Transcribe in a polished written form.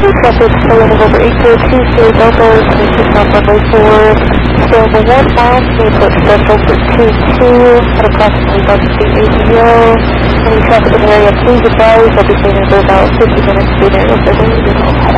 Traffic still in over 802, Sierra Delta, commission on runway 4, still over 1 mile, approach threshold for 22, at approximately 1 feet ADO. Any traffic in the area, please advise, I'll be staying in for about 50 minutes, be there,